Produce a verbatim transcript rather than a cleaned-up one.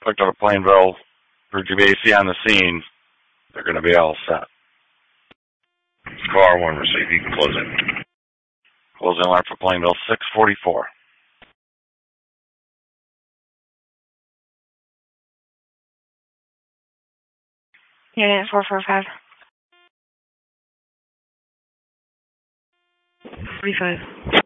Picked up a Plainville for G B A C on the scene. They're going to be all set. Car one received. You can close it. Closing line for Plainville, six forty-four. Unit four four five. forty-five.